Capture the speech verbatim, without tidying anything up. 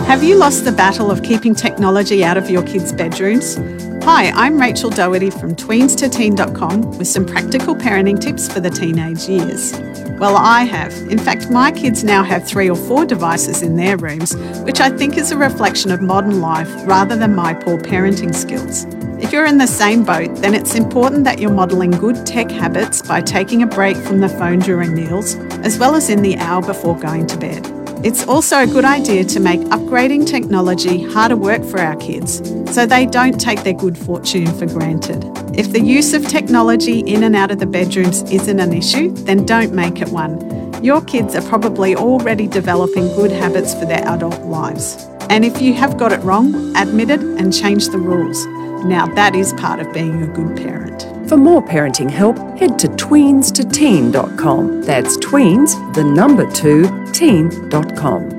Have you lost the battle of keeping technology out of your kids' bedrooms? Hi, I'm Rachel Doherty from tweens to teen dot com with some practical parenting tips for the teenage years. Well, I have. In fact, my kids now have three or four devices in their rooms, which I think is a reflection of modern life rather than my poor parenting skills. If you're in the same boat, then it's important that you're modelling good tech habits by taking a break from the phone during meals, as well as in the hour before going to bed. It's also a good idea to make upgrading technology harder work for our kids, so they don't take their good fortune for granted. If the use of technology in and out of the bedrooms isn't an issue, then don't make it one. Your kids are probably already developing good habits for their adult lives. And if you have got it wrong, admit it and change the rules. Now that is part of being a good parent. For more parenting help, head to tweens to teen dot com. That's tweens, the number two, teen dot com.